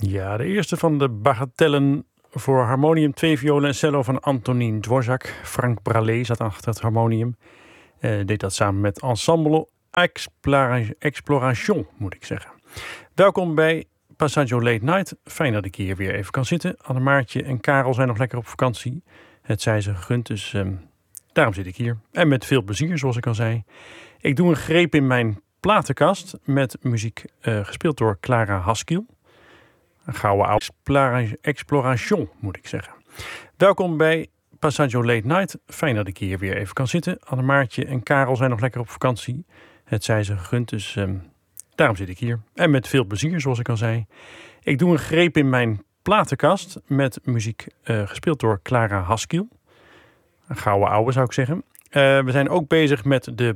Ja, de eerste van de bagatellen voor harmonium, 2 violen en cello van Antonín Dvořák. Frank Bralé zat achter het harmonium. Deed dat samen met Ensemble Exploration, moet ik zeggen. Welkom bij Passaggio Late Night. Fijn dat ik hier weer even kan zitten. Annemaartje en Karel zijn nog lekker op vakantie. Het zij ze gegund, dus daarom zit ik hier. En met veel plezier, zoals ik al zei. Ik doe een greep in mijn platenkast met muziek gespeeld door Clara Haskill. Een gouden oude Exploration, moet ik zeggen. Welkom bij Passaggio Late Night. Fijn dat ik hier weer even kan zitten. Annemaartje en Karel zijn nog lekker op vakantie. Het zij ze gegund, dus daarom zit ik hier. En met veel plezier, zoals ik al zei. Ik doe een greep in mijn platenkast met muziek gespeeld door Clara Haskill. Een gouden oude, zou ik zeggen. We zijn ook bezig met de